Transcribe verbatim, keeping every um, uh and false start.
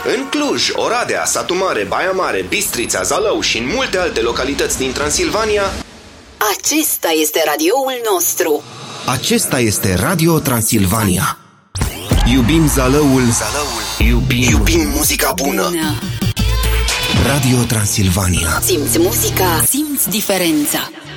În Cluj, Oradea, Satu Mare, Baia Mare, Bistrița, Zalău și în multe alte localități din Transilvania. Acesta este radioul nostru. Acesta este Radio Transilvania. Iubim Zalăul, Zalăul. Iubim, Iubim muzica bună. bună. Radio Transilvania. Simți muzica, simți diferența.